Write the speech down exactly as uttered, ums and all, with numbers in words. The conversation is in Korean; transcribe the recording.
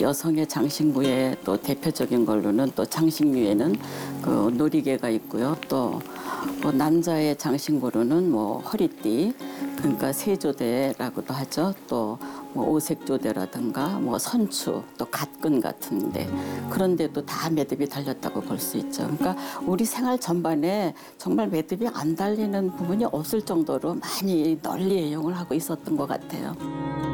여성의 장신구의 또 대표적인 걸로는 또 장신류에는 그 놀이개가 있고요. 또 뭐 남자의 장신구로는 뭐 허리띠, 그러니까 세조대라고도 하죠. 또 뭐 오색조대라든가 뭐 선추, 또 갓근 같은데 그런 데도 다 매듭이 달렸다고 볼 수 있죠. 그러니까 우리 생활 전반에 정말 매듭이 안 달리는 부분이 없을 정도로 많이 널리 애용을 하고 있었던 것 같아요.